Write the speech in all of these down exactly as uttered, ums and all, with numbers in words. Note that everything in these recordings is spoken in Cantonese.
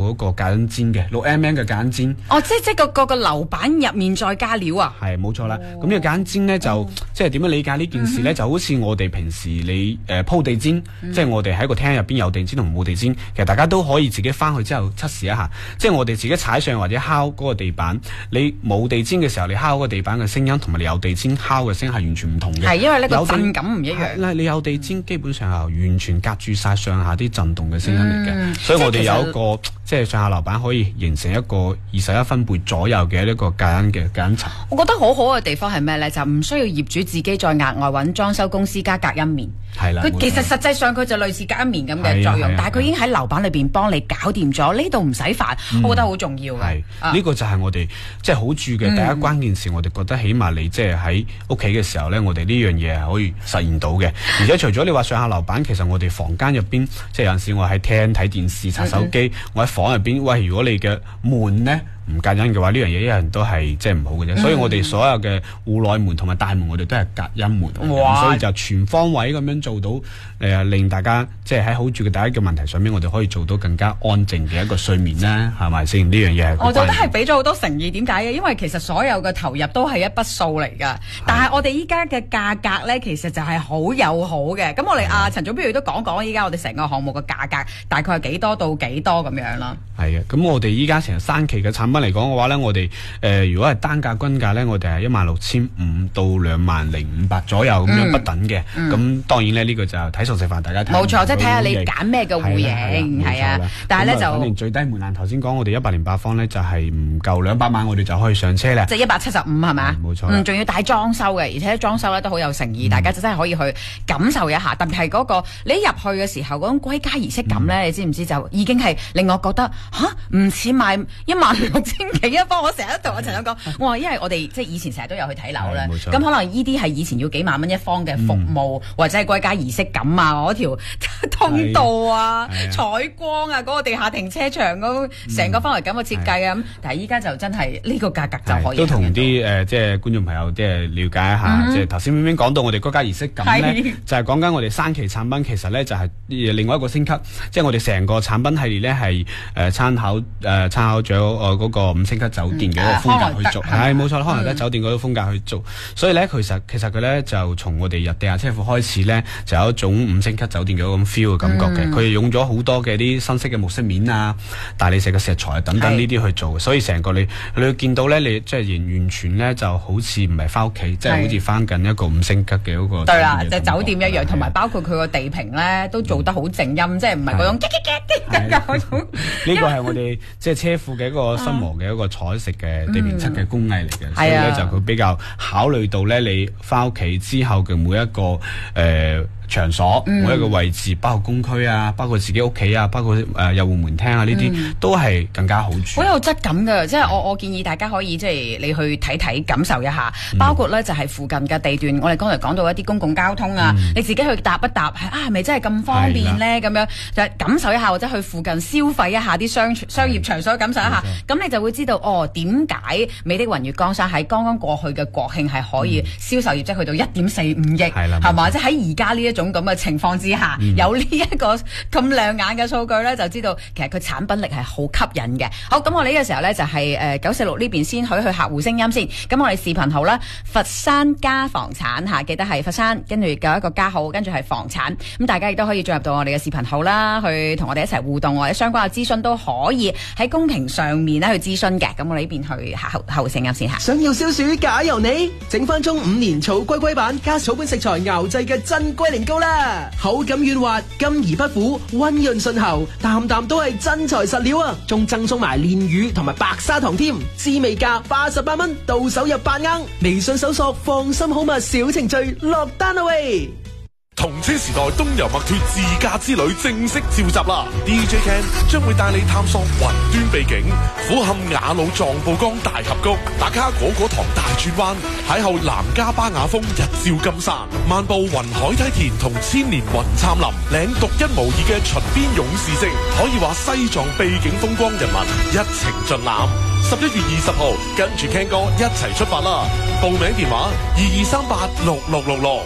嗰個隔音氈嘅六 mm 嘅隔音氈。 哦，即係即係個個個樓板入面再加料啊？ 係冇錯啦。咁呢、哦、個隔音氈咧就、哦、即係點樣理解呢件事咧？嗯、就好似我哋平時你誒鋪、呃、地氈，嗯、即係我哋喺個廳入邊有地氈同冇地氈，其實大家都可以自己翻去之後測試一下。即係我哋自己踩上或者敲嗰個地板，你冇地氈嘅時候，你敲嗰個地板嘅聲音同埋你有地氈敲嘅聲係完全唔同嘅。係因為呢個震感唔一樣。你有地氈基本上係完全隔住晒上下啲震動嘅聲音嚟嘅，嗯、所以我哋有一個即係上下樓板可以形成一個二十一分貝左右嘅一個隔音嘅隔音層。我覺得好好嘅地方係咩咧？就唔需要業主自己再額外揾裝修公司加隔音棉。係啦，佢其實實際上佢就類似隔音棉咁嘅作用，但係佢已經喺樓板裏邊幫你搞掂咗，呢度唔使煩，嗯、我覺得好重要嘅。係呢、啊、個就係我哋即係好處嘅第一、嗯、關鍵事，我哋覺得起碼你即係喺屋企嘅時候咧，我哋呢樣嘢係可以實現到嘅。而且除咗你話上下樓板，其實我哋房間入邊，即係有陣時我喺廳睇電視、刷手機，嗯、我喺房入邊，喂，如果你嘅門咧唔隔音嘅話，呢樣嘢一樣都係即係唔好嘅啫。嗯、所以我哋所有嘅戶內門同埋大門，我哋都係隔音門，哇所以就全方位咁樣做到誒、呃，令大家即係喺好住嘅第一個問題上面，我哋可以做到更加安靜嘅一個睡眠啦，係咪先？呢樣嘢我覺得係俾咗好多誠意。點解嘅？因為其實所有嘅投入都係一筆數嚟噶，但係我哋依家嘅價格咧，其實就係好友好嘅。咁我哋阿陳總不如都講講依家我哋成個項目嘅價格大概係幾多到幾多咁樣啦？係啊，咁我哋依家成日三期嘅產品嚟講嘅話咧，我哋誒、呃、如果係單價均價咧，我哋係一萬六千五到兩萬零五百左右咁樣不等嘅。咁、嗯嗯、當然咧，呢、這個就睇餸食飯，大家睇。冇錯，即係睇下你揀咩嘅戶型，係啊。但係咧就反正最低門檻，頭先講我哋一百零八方咧就係唔夠兩百萬，我哋就可以上車啦。即係一百七十五係嘛？冇錯。嗯，仲要帶裝修嘅，而且裝修咧都好有誠意，嗯、大家就真係可以去感受一下。特別係嗰個你一入去嘅時候嗰種歸家儀式感咧，嗯、你知唔知就已經係令我覺得吓唔似賣一萬六千幾一方。我成日都同我陳總講，我話因為我哋即係以前成日都有去睇樓咧，咁可能呢啲係以前要幾萬蚊一方嘅服務，嗯、或者係歸家儀式感啊，嗰條通道啊、採光啊、嗰、嗰個地下停車場嗰成個氛圍感嘅設計啊，咁、嗯、但係依家就真係呢個價格就可以都同啲誒即係觀眾朋友即係了解一下，嗯、即係頭先明明講到我哋歸家儀式感咧，是就係講緊我哋三期產品其實咧就係另外一個升級，即係我哋成個產品系列咧係誒參考誒參考咗誒嗰個五星級酒店嘅一個風格去做，係冇錯，康萊德酒店嗰個風格去做，嗯、所以咧其實其實佢咧就從我哋入地下車庫開始咧，就有一種五星級酒店嘅嗰種 feel 嘅感覺嘅，佢、嗯、用咗好多嘅啲新式嘅木飾面啊、大理石嘅石材等等呢啲去做，是所以成個你你會見到咧，你即係完完全咧就好似唔係翻屋企，即係好似翻緊一個五星級嘅嗰個。對啦，就酒店一樣，同埋包括佢個地坪咧都做得好靜音，嗯、即係唔係嗰種嗰種。呢個係我哋即係車庫嘅一個心魔嘅一個彩色嘅地坪漆嘅工藝嚟嘅，嗯、所以咧就佢比較考慮到咧你翻屋企之後嘅每一個誒。呃場所每一個位置，包括公區啊，包括自己屋企啊，包括誒右戶門廳啊，呢啲、嗯、都係更加好住。好有質感嘅，即係我我建議大家可以即係你去睇睇感受一下，包括咧就係附近嘅地段。我哋剛才講到一啲公共交通啊，嗯、你自己去搭一搭，係啊，係咪真係咁方便咧？咁樣就感受一下，或者去附近消費一下啲商商業場所，感受一下，咁你就會知道哦，點解美的雲月江山喺剛剛過去嘅國慶係可以銷售業績去到一點四五億，係嘛？即係喺而家呢一種咁嘅情況之下，嗯、有呢一個咁亮眼嘅數據咧，就知道其實佢產品力係好吸引嘅。好，咁我哋呢個時候咧就係誒九四六呢邊先許去客戶聲音先。咁我哋視頻號啦，佛山加房產吓，記得係佛山，跟住有一個加號，跟住係房產。咁大家亦都可以進入到我哋嘅視頻號啦，去同我哋一齊互動，或者相關嘅資訊都可以喺公屏上面咧去諮詢嘅。咁我哋呢邊去客戶客戶聲音先吓。 想要消暑假由你，整翻中五年草龜龜版加草本食材熬製嘅真龜苓膏啦。口感軟滑，甘而不苦，溫潤順喉，啖啖都係真材實料啊！仲贈送埋煉乳同埋白砂糖添，滋味價八十八蚊，到手入八盎。微信搜索放心好物小程序落單啦喂！ 同車時代東遊墨脫自駕之旅正式召集啦 ！D J Ken 將會帶你探索雲端秘境，俯瞰雅魯藏布江大峽谷，打卡果果堂大轉彎，邂逅南迦巴雅峰日照金山，漫步雲海梯田同千年雲杉林，領獨一無二嘅秦邊勇士跡，可以話西藏秘境風光人文一程盡覽。十一月二十號，跟住 Ken 哥一齊出發啦！報名電話二二三八六六六六。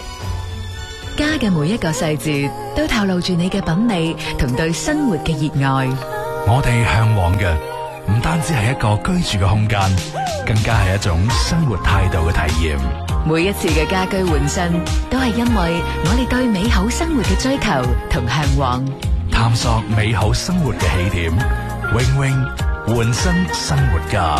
家嘅每一個細節都透露住你嘅品味同對生活嘅熱愛。 我哋向往嘅唔單止係一個居住嘅空間，更加係一種生活態度嘅體驗。 每一次嘅家居換新，都係因為我哋對美好生活嘅追求同向往。 探索美好生活嘅起點，永永換新生活家。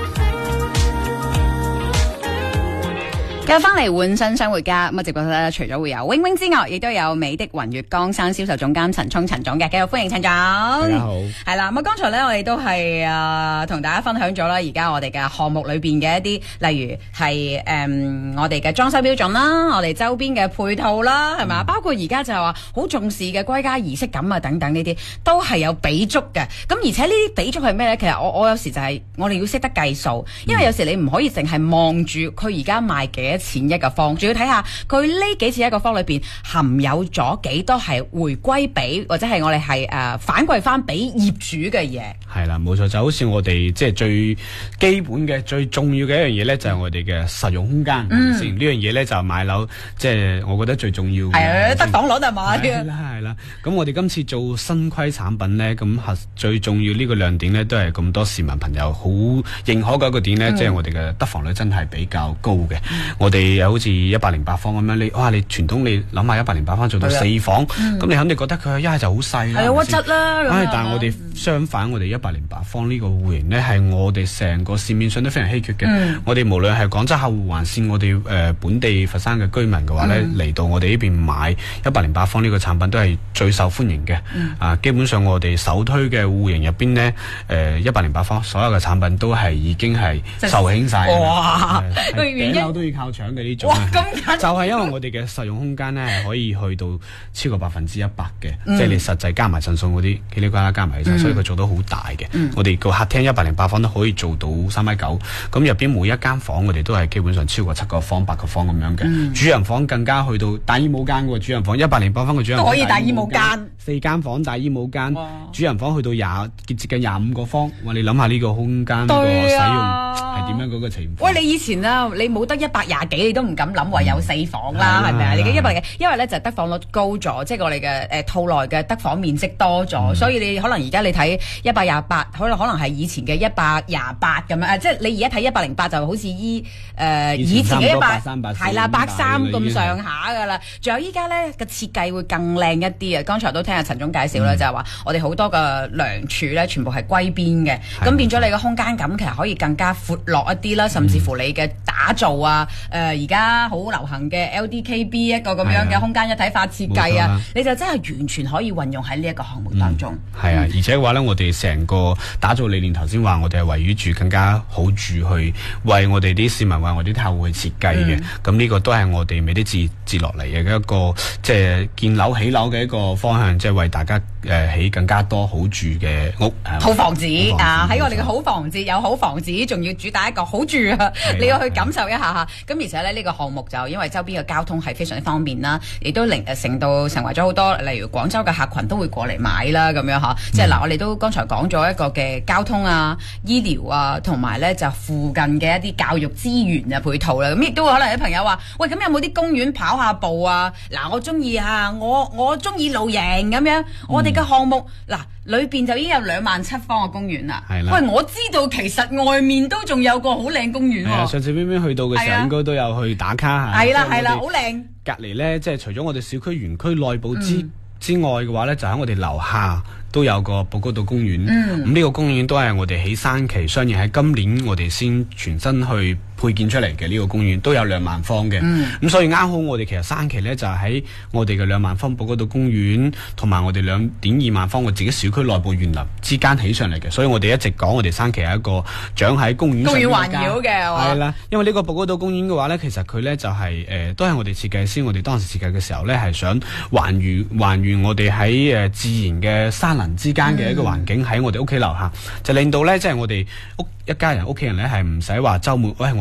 繼續翻嚟換新生活家，咁啊直播室咧除咗會有 wing wing 之外，亦都有美的雲月江山銷售總監陳聰陳總嘅，繼續歡迎陳總。大家好。係啦，咁啊剛才咧我哋都係啊同大家分享咗啦，而家我哋嘅項目裏邊嘅一啲，例如係誒、嗯、我哋嘅裝修標準啦，我哋周邊嘅配套啦，係咪、嗯、包括而家就係話好重視嘅歸家儀式感啊等等呢啲，都係有俾足嘅。咁而且呢啲俾足係咩咧？其實我我有時就係、是、我哋要識得計數，因為有時你唔可以淨係望住佢而家賣幾錢一個方，仲要睇下佢呢幾次一個方裏邊含有咗幾多係回歸俾或者係我哋係誒反饋翻俾業主嘅嘢。 係啦，冇錯，就好似我哋即係最基本嘅最重要嘅一樣嘢咧，就係我哋嘅實用空間。嗯，先呢樣嘢咧就買樓，即係我覺得最重要嘅。係啊，得房率係嘛？ 係啦係啦，咁我哋今次做新規產品咧，咁核最重要呢個亮點咧，都係咁多市民朋友好認可嘅一個點咧，即係、嗯、我哋嘅得房率真係比較高嘅。嗯、我哋又好似一百零八方咁樣，你哇你傳統你諗下一百零八方做到四房，咁、嗯、你肯定覺得佢一係就好細啦， 係啊屈質啦。 唉，但係我哋相反，我哋一百零八方呢個戶型呢，係我哋成個市面上都非常稀缺嘅。嗯、我哋無論係廣州客戶還是我哋誒、呃、本地佛山嘅居民嘅話呢，嚟、嗯、到我哋呢邊買一百零八方呢個產品都係最受歡迎嘅。嗯、啊，基本上我哋首推嘅戶型入邊呢，誒一百零八方所有嘅產品都係已經係售罄晒。哇！頂樓都要靠搶嘅呢種。就係因為我哋嘅實用空間咧，係可以去到超過百分之一百嘅，嗯、即係你實際加埋贈送嗰啲，嘰哩呱啦加埋起身，嗯、所以佢做到好大嘅。嗯、我哋個客廳一百零八方都可以做到三米九，咁入邊每一間房我哋都係基本上超過七個方、八個方咁樣嘅。嗯、主人房更加去到大衣帽間嘅主人房，一百零八方嘅主人房都可以大衣帽間， 四間房大衣帽間，哇主人房去到廿接近廿五個方。哇！你諗下呢個空間個使用係點樣嗰個情況？ 喂，你以前啊，你冇得一百廿幾，你都唔敢諗話有四房啦，係咪啊？你嘅一百幾，因為咧就得房率高咗，即係我哋嘅誒套內嘅得房面積多咗，嗯、所以你可能而家你睇一百廿八，可能可能係以前嘅一百廿八咁樣，誒，即係你而家睇一百零八就好似依誒、呃、以前嘅一百係啦，百三咁上下噶啦。仲有依家咧嘅設計會更靚一啲啊！剛才都聽阿陳總介紹啦，嗯、就係話我哋好多嘅梁柱咧，全部係歸邊嘅，咁的變咗你嘅空間感其實可以更加闊落一啲啦，甚至乎你嘅打造啊，誒而家好流行嘅 L D K B 一個咁樣嘅空間一體化設計啊，你就真係完全可以運用喺呢一個項目當中。係、嗯、啊，而且嘅話咧，我哋成個打造理念頭先話，我哋係圍繞住更加好住去為我哋啲市民、為我哋啲客戶去設計嘅。咁呢、嗯、個都係我哋美的接接落嚟嘅一個即係建樓起樓嘅一個方向，即係為大家誒起、呃、更加多好住嘅屋。好房子啊！喺我哋嘅好房子有好房子，仲要主打一個好住啊！你要去感受一下嚇。咁而且咧，呢、這個項目就因為周邊嘅交通係非常之方便啦，亦都令誒成到成為咗好多，例如廣州嘅客群都會過嚟買啦，咁樣嚇。即係嗱，我哋都剛才講咗一個嘅交通啊、醫療啊，同埋咧就附近嘅一啲教育資源啊配套啦。咁亦都會可能有朋友話：喂，咁有冇啲公園跑下步啊？嗱，我中意啊，我我中意露營咁樣。我哋嘅項目嗱。裏邊就已經有兩萬七方嘅公園啦。係啦。喂，我知道其實外面都仲有個好靚公園喎。係啊，上次邊邊去到嘅時候，應該都有去打卡下。係啦係啦，好靚。隔離咧，即係除咗我哋小區園區內部之、嗯、之外嘅話咧，就喺我哋樓下都有個寶高道公園。嗯。咁呢個公園都係我哋喺山期，雖然喺今年我哋先全新去配建出嚟嘅呢個公園，都有兩萬方嘅。咁、嗯、所以啱好我哋其實三期咧就喺、是、我哋嘅兩萬方寶高道公園同埋我哋兩點二萬方我自己小區內部園林之間起上嚟嘅，所以我哋一直講我哋三期係一個長喺公園上面嘅公園環繞嘅係啦。因為呢個寶高道公園嘅話咧，其實佢咧就係、是、誒、呃、都係我哋設計師，我哋當時設計嘅時候咧係想還原還原我哋喺誒自然嘅山林之間嘅一個環境喺、嗯、我哋屋企樓下，就令到咧即係我哋屋一家人屋企人咧係唔使話週末喂我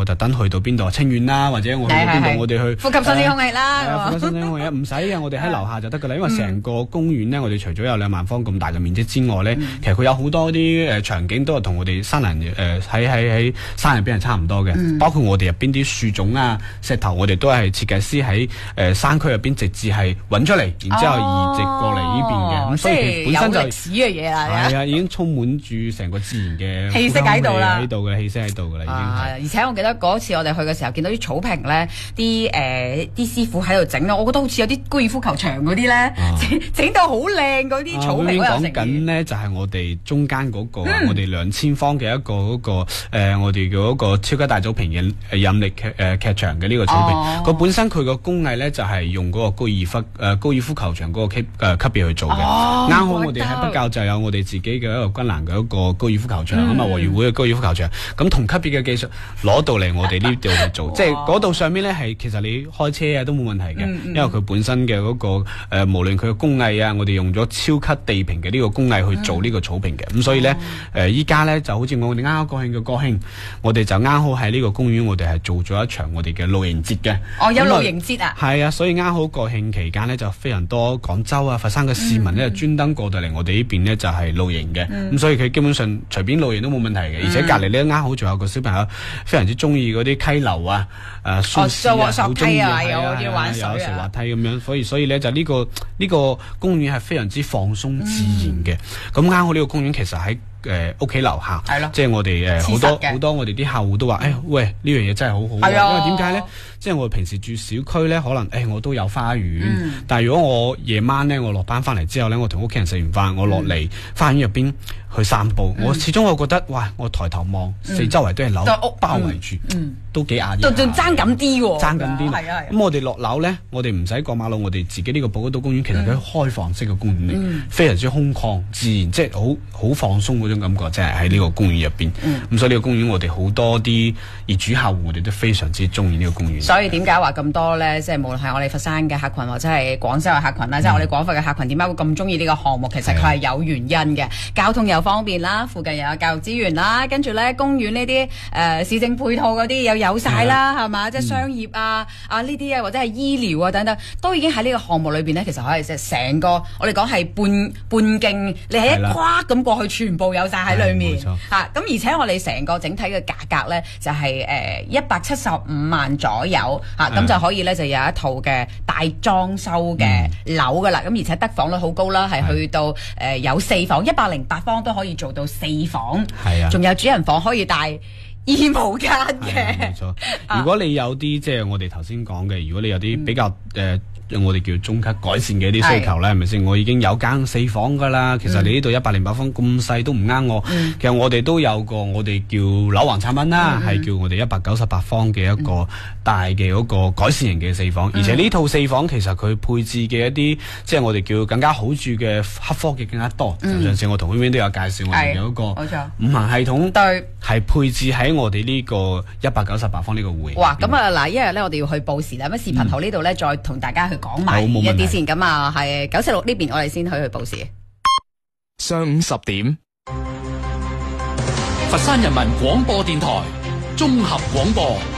我特登去到邊度清遠啦，或者我去到邊度，我哋去呼吸新鮮空氣啦， 係啊，呼吸新鮮空氣唔使嘅，我哋喺樓下就得噶啦。因為成個公園咧，我哋除咗有兩萬方咁大嘅面積之外咧，其實佢有好多啲誒場景都係同我哋山林誒喺喺喺山入邊係差唔多嘅，包括我哋入邊啲樹種啊、石頭，我哋都係設計師喺誒山區入邊直接係揾出嚟，然之後移植過嚟呢邊嘅，咁所以佢本身就有歷史嘅嘢啦， 係啊，已經充滿住成個自然嘅氣息喺度啦， 喺度嘅氣息喺度噶啦，已經係。 而且我記得嗰次我哋去嘅時候，見到啲草坪咧，啲誒啲師傅喺度整咯，我覺得好似有啲高爾夫球場嗰啲咧，整整到好靚嗰啲草坪。 講緊咧就係我哋中間嗰個，我哋兩千方嘅一個嗰個誒，我哋叫嗰個超級大草坪嘅引力劇誒劇場嘅呢個草坪。佢本身佢個工藝咧就係用嗰個高爾夫誒高爾夫球場嗰個級誒級別去做嘅。啱好我哋喺北滘就有我哋自己嘅一個軍艦嘅一個高爾夫球場咁啊，和愉會嘅高爾夫球場。咁同級別嘅技術攞到嚟我哋呢度去做，即係嗰度上面咧係其實你開車啊都冇問題嘅，因為佢本身嘅嗰個誒無論佢嘅工藝啊，我哋用咗超級地平嘅呢個工藝去做呢個草坪嘅，咁所以咧誒依家咧就好似我哋啱啱國慶嘅國慶，我哋就啱好喺呢個公園，我哋係做咗一場我哋嘅露營節嘅。 哦，有露營節啊？ 係啊，所以啱好國慶期間咧就非常多廣州啊、佛山嘅市民咧專登過到嚟我哋呢邊咧就係露營嘅，咁所以佢基本上隨便露營都冇問題嘅，而且隔離咧啱好仲有個小朋友非常之中意嗰啲溪流啊、誒舒適啊，好中意啊，有啲玩水啊，有時滑梯咁樣，所以所以咧就呢個呢個公園係非常之放鬆自然嘅。咁啱好呢個公園其實喺誒屋企樓下，即係我哋誒好多好多我哋啲客戶都話誒喂，呢樣嘢真係好好，因為點解咧？即係我哋平時住小區咧，可能誒我都有花園，但係如果我夜晚咧，我落班翻嚟之後咧，我同屋企人食完飯，我落嚟花園入邊去散步，我始終我覺得哇，我抬頭望四周圍都係樓包圍住，都幾壓抑， 仲仲爭緊啲喎， 爭緊啲。 係啊， 咁我哋落樓咧，我哋唔使過馬路，我哋自己呢個寶島公園其實佢開放式嘅公園嚟，非常之空曠自然，即係好好放鬆嗰種感覺，即係喺呢個公園入邊。咁所以呢個公園我哋好多啲業主客戶，我哋都非常之中意呢個公園。 所以點解話咁多咧？即係無論係我哋佛山嘅客群或者係廣州嘅客群啦，即係我哋廣佛嘅客群，點解會咁中意呢個項目？其實佢係有原因嘅，交通又方便啦，附近又有教育資源啦，跟住咧公園呢啲誒市政配套嗰啲又有晒啦，係嘛？即係商業啊啊呢啲啊，或者係醫療啊等等，都已經喺呢個項目裏邊咧，其實可以即係成個我哋講係半半徑，你係一跨咁過去，全部有晒喺裏面嚇。咁而且我哋成個整體嘅價格咧，就係誒一百七十五萬左右嚇，咁就可以咧就有一套嘅大裝修嘅樓噶啦。咁而且得房率好高啦，係去到誒有四房，一百零八方都可以做到四房，係啊，仲有主人房可以帶衣帽間嘅。 冇錯，如果你有啲即係我哋頭先講嘅，如果你有啲比較誒。呃我哋叫中級改善嘅一啲需求咧，係咪先？我已經有間四房噶啦，其實你呢度一百零八方咁細都唔啱我。嗯、其實我哋都有個我哋叫樓王產品啦，係、嗯、叫我哋一百九十八方嘅一個大嘅嗰個改善型嘅四房，嗯、而且呢套四房其實佢配置嘅一啲即係我哋叫更加好處嘅黑科技更加多。嗯、上次我同邊邊都有介紹，我哋有一個五行系統，對，係配置喺我哋呢個一百九十八方呢個戶。 哇！咁啊嗱，一日咧我哋要去報時啦，咁視頻號呢度咧再同大家去講埋一啲先，咁啊係九四六呢邊，我哋先去去報時。 上午十點，佛山人民廣播電台綜合廣播。